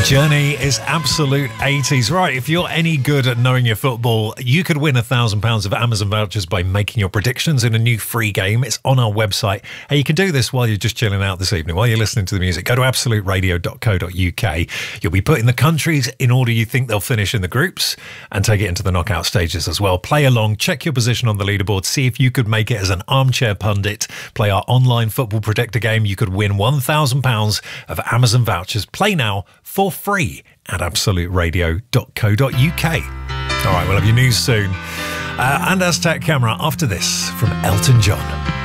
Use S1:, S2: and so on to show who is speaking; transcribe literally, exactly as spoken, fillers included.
S1: Journey is absolute eighties. Right, if you're any good at knowing your football, you could win a thousand pounds of Amazon vouchers by making your predictions in a new free game. It's on our website. Hey, you can do this while you're just chilling out this evening, while you're listening to the music. Go to absolute radio dot co dot uk. You'll be putting the countries in order you think they'll finish in the groups and take it into the knockout stages as well. Play along, check your position on the leaderboard, see if you could make it as an armchair pundit. Play our online football predictor game. You could win one thousand pounds of Amazon vouchers. Play now for free at absolute radio dot co dot uk. All right, we'll have your news soon. Uh, and Aztec Camera after this from Elton John.